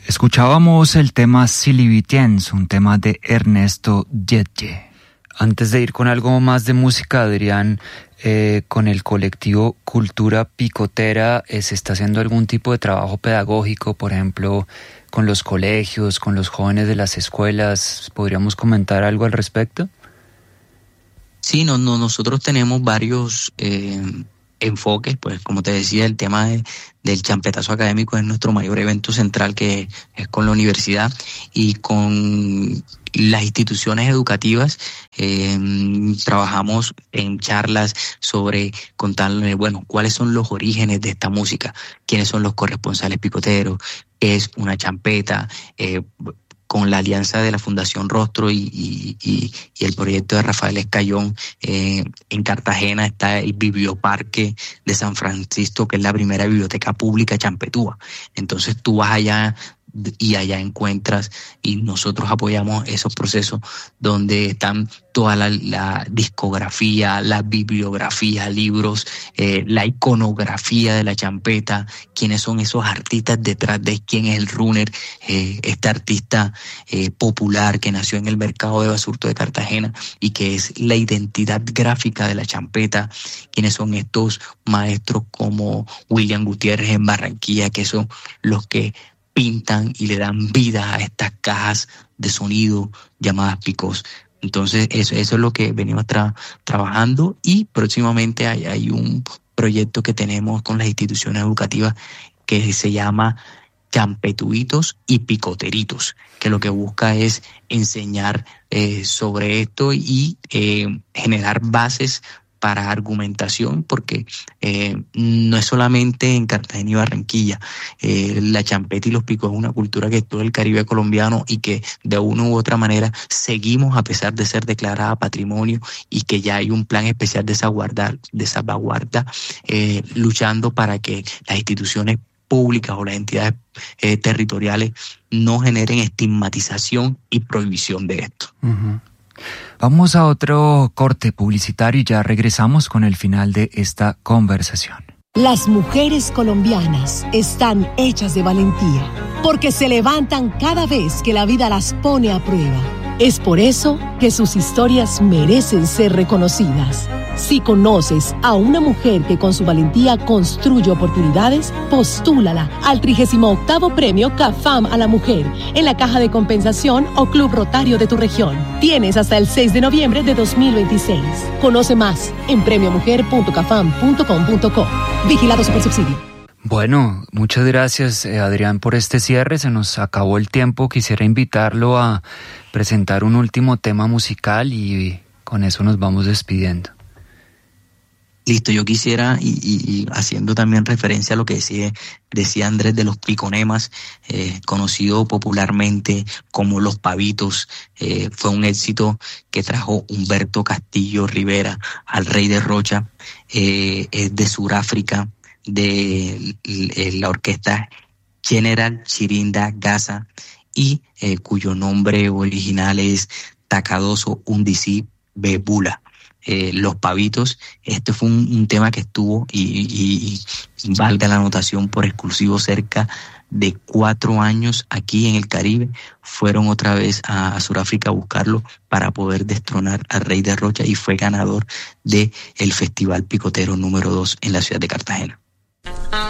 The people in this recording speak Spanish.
Escuchábamos el tema Silivitiens, un tema de Ernesto Dietje. Antes de ir con algo más de música, Adrián, con el colectivo Cultura Picotera, ¿se está haciendo algún tipo de trabajo pedagógico, por ejemplo, con los colegios, con los jóvenes de las escuelas? ¿Podríamos comentar algo al respecto? Sí, nosotros tenemos varios enfoques, pues como te decía, el tema del champetazo académico es nuestro mayor evento central, que es con la universidad y con las instituciones educativas. Trabajamos en charlas sobre contarles, cuáles son los orígenes de esta música, quiénes son los corresponsales picoteros, qué es una champeta, con la alianza de la Fundación Rostro y el proyecto de Rafael Escayón. En Cartagena está el Biblioparque de San Francisco, que es la primera biblioteca pública champetúa. Entonces tú vas allá y allá encuentras, y nosotros apoyamos esos procesos donde están toda la discografía, la bibliografía, libros, la iconografía de la champeta, quiénes son esos artistas detrás de quién es el runner, este artista popular que nació en el mercado de Basurto de Cartagena y que es la identidad gráfica de la champeta, quiénes son estos maestros como William Gutiérrez en Barranquilla, que son los que pintan y le dan vida a estas cajas de sonido llamadas picos. Entonces eso es lo que venimos trabajando, y próximamente hay un proyecto que tenemos con las instituciones educativas que se llama Champetuitos y Picoteritos, que lo que busca es enseñar sobre esto y generar bases para argumentación, porque no es solamente en Cartagena y Barranquilla. La champeta y los picos es una cultura que es todo el Caribe colombiano y que de una u otra manera seguimos, a pesar de ser declarada patrimonio, y que ya hay un plan especial de salvaguarda, luchando para que las instituciones públicas o las entidades territoriales no generen estigmatización y prohibición de esto. Uh-huh. Vamos a otro corte publicitario y ya regresamos con el final de esta conversación. Las mujeres colombianas están hechas de valentía, porque se levantan cada vez que la vida las pone a prueba. Es por eso que sus historias merecen ser reconocidas. Si conoces a una mujer que con su valentía construye oportunidades, postúlala al 38º Premio CAFAM a la Mujer en la Caja de Compensación o Club Rotario de tu región. Tienes hasta el 6 de noviembre de 2026. Conoce más en premiomujer.cafam.com.co. Vigilado Supersubsidio. Bueno, muchas gracias, Adrián, por este cierre. Se nos acabó el tiempo. Quisiera invitarlo a presentar un último tema musical y con eso nos vamos despidiendo. Listo, yo quisiera, y haciendo también referencia a lo que decía Andrés de los piconemas, conocido popularmente como Los Pavitos, fue un éxito que trajo Humberto Castillo Rivera al Rey de Rocha, es de Sudáfrica, de la orquesta General Chirinda Gaza, y cuyo nombre original es Takadoso Undisi Bebula. Los Pavitos, este fue un tema que estuvo y valga la anotación, por exclusivo cerca de 4 años aquí en el Caribe. Fueron otra vez a Sudáfrica a buscarlo para poder destronar al Rey de Rocha, y fue ganador del Festival Picotero número 2 en la ciudad de Cartagena.